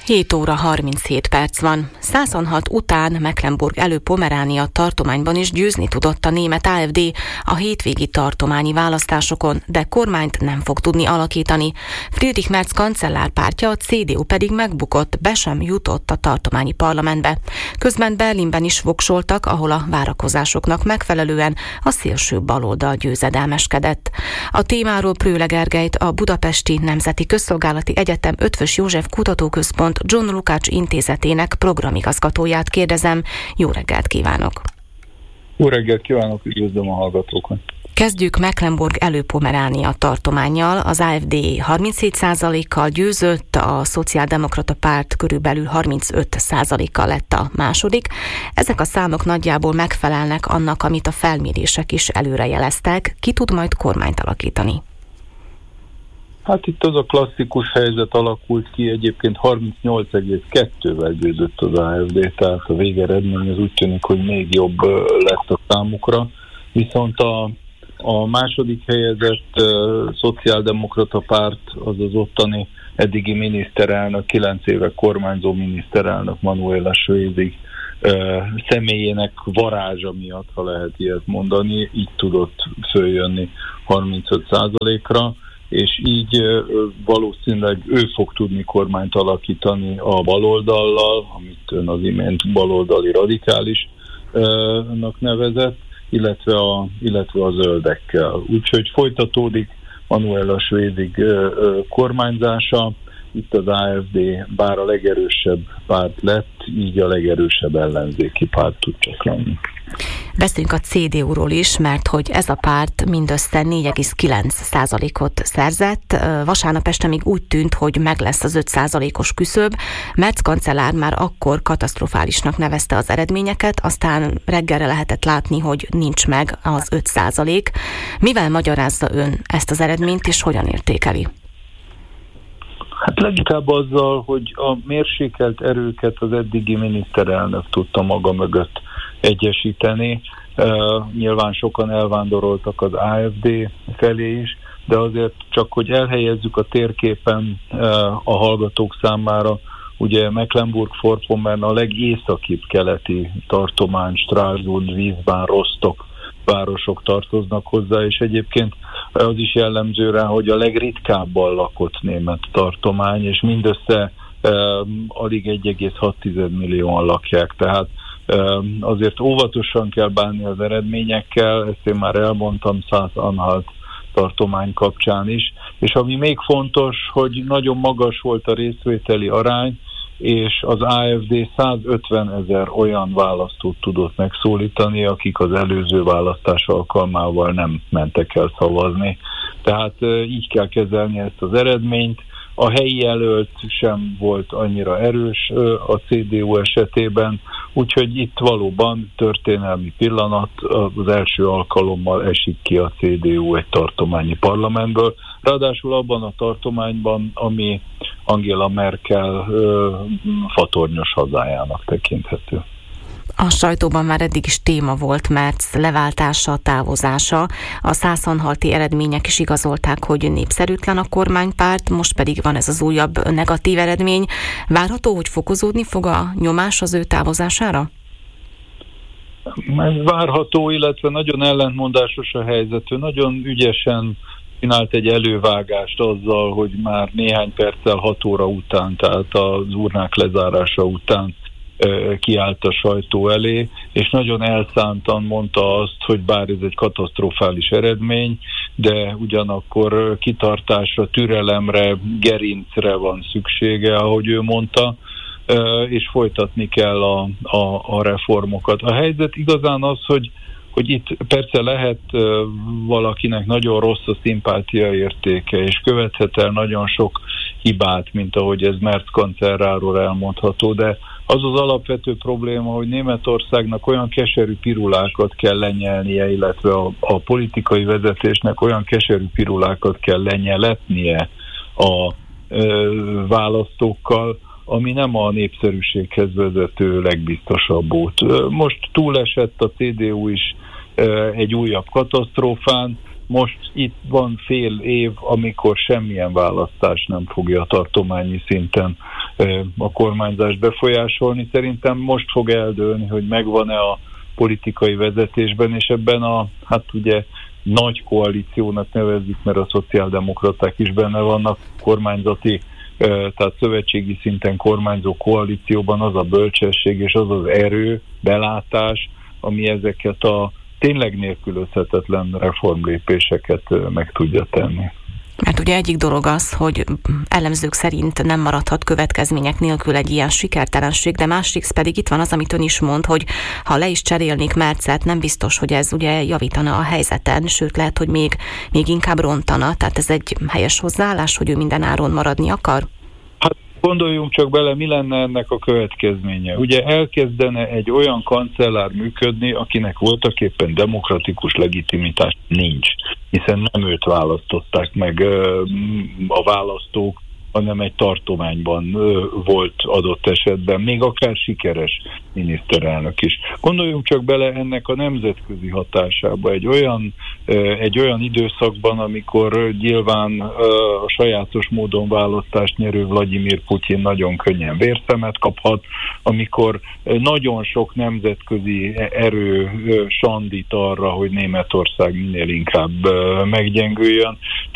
7 óra 37 perc van. 106 után Mecklenburg-Előpomeránia tartományban is győzni tudott a német AfD a hétvégi tartományi választásokon, de kormányt nem fog tudni alakítani. Friedrich Merz kancellárpártja, a CDU pedig megbukott, be sem jutott a tartományi parlamentbe. Közben Berlinben is voksoltak, ahol a várakozásoknak megfelelően a szélső baloldal győzedelmeskedett. A témáról Prőle Gergelyt, a Budapesti Nemzeti Közszolgálati Egyetem Eötvös József Kutatóközpont John Lukács intézetének programigazgatóját kérdezem. Jó reggelt kívánok! Jó reggelt kívánok, üdvözlöm a hallgatókat! Kezdjük Mecklenburg-Előpomeránia tartománnyal. Az AfD 37%-kal győzött, a Szociáldemokrata Párt körülbelül 35%-kal lett a második. Ezek a számok nagyjából megfelelnek annak, amit a felmérések is előrejeleztek. Ki tud majd kormányt alakítani? Hát itt az a klasszikus helyzet alakult ki, egyébként 38,2-vel győzött az AfD, tehát a végeredmény az úgy tűnik, hogy még jobb lett a számukra. Viszont a második helyezett Szociáldemokrata Párt, az az ottani eddigi miniszterelnök, 9 éve kormányzó miniszterelnök Manuela Schwesig személyének varázsa miatt, ha lehet ilyet mondani, így tudott följönni 35%-ra, és így valószínűleg ő fog tudni kormányt alakítani a baloldallal, amit ön az imént baloldali radikálisnak nevezett, illetve a zöldekkel. Úgyhogy folytatódik Manuela Schwesig kormányzása. Itt az AfD bár a legerősebb párt lett, így a legerősebb ellenzéki párt tud csak lenni. Beszéljünk a CDU-ról is, mert hogy ez a párt mindössze 4,9%-ot szerzett. Vasárnap este még úgy tűnt, hogy meg lesz az 5%-os küszöb. Merz kancellár már akkor katasztrofálisnak nevezte az eredményeket, aztán reggelre lehetett látni, hogy nincs meg az 5%. Mivel magyarázza ön ezt az eredményt, és hogyan értékeli? Hát leginkább azzal, hogy a mérsékelt erőket az eddigi miniszterelnök tudta maga mögött egyesíteni. Nyilván sokan elvándoroltak az AfD felé is, de azért csak, hogy elhelyezzük a térképen a hallgatók számára, ugye Mecklenburg-Vorpommern a legészakibb keleti tartomány, Stralsund, Wiesbaden, Rostock városok tartoznak hozzá, és egyébként az is jellemző rá, hogy a legritkábban lakott német tartomány, és mindössze alig 1,6 millióan lakják, tehát azért óvatosan kell bánni az eredményekkel, ezt én már elmondtam Szász-Anhalt tartomány kapcsán is, és ami még fontos, hogy nagyon magas volt a részvételi arány, és az AfD 150 000 olyan választót tudott megszólítani, akik az előző választás alkalmával nem mentek el szavazni. Tehát így kell kezelni ezt az eredményt. A helyi jelölt sem volt annyira erős a CDU esetében, úgyhogy itt valóban történelmi pillanat, az első alkalommal esik ki a CDU egy tartományi parlamentből. Ráadásul abban a tartományban, ami Angela Merkel fatornyos hazájának tekinthető. A sajtóban már eddig is téma volt Merz leváltása, távozása. A szászanhalti eredmények is igazolták, hogy népszerűtlen a kormánypárt, most pedig van ez az újabb negatív eredmény. Várható, hogy fokozódni fog a nyomás az ő távozására? Ez várható, illetve nagyon ellentmondásos a helyzet. Ő nagyon ügyesen csinált egy elővágást azzal, hogy már néhány perccel 6 óra után, tehát az urnák lezárása után kiállt a sajtó elé, és nagyon elszántan mondta azt, hogy bár ez egy katasztrofális eredmény, de ugyanakkor kitartásra, türelemre, gerincre van szüksége, ahogy ő mondta, és folytatni kell a reformokat. A helyzet igazán az, hogy itt persze lehet valakinek nagyon rossz a szimpátia értéke, és követhet el nagyon sok hibát, mint ahogy ez Merz kancellárról elmondható, de az az alapvető probléma, hogy Németországnak olyan keserű pirulákat kell lenyelnie, illetve a politikai vezetésnek olyan keserű pirulákat kell lenyeletnie a választókkal, ami nem a népszerűséghez vezető legbiztosabb út. Most túlesett a CDU is egy újabb katasztrófán, most itt van fél év, amikor semmilyen választás nem fogja tartományi szinten a kormányzást befolyásolni. Szerintem most fog eldőlni, hogy megvan-e a politikai vezetésben, és ebben a, ugye nagy koalíciónak nevezzük, mert a szociáldemokraták is benne vannak, kormányzati, tehát szövetségi szinten kormányzó koalícióban az a bölcsesség és az az erő, belátás, ami ezeket a tényleg nélkülözhetetlen reformlépéseket meg tudja tenni. Mert ugye egyik dolog az, hogy elemzők szerint nem maradhat következmények nélkül egy ilyen sikertelenség, de másik pedig itt van az, amit ön is mond, hogy ha le is cserélnék Mercelt, nem biztos, hogy ez ugye javítana a helyzeten, sőt lehet, hogy még inkább rontana. Tehát ez egy helyes hozzáállás, hogy ő minden áron maradni akar? Hát gondoljunk csak bele, mi lenne ennek a következménye. Ugye elkezdene egy olyan kancellár működni, akinek voltaképpen demokratikus legitimitás nincs, hiszen nem őt választották meg a választók, hanem egy tartományban volt adott esetben, még akár sikeres miniszterelnök is. Gondoljunk csak bele ennek a nemzetközi hatásába egy olyan időszakban, amikor nyilván a sajátos módon választást nyerő Vladimir Putyin nagyon könnyen vérszemet kaphat, amikor nagyon sok nemzetközi erő sandít arra, hogy Németország minél inkább meggyengüljön.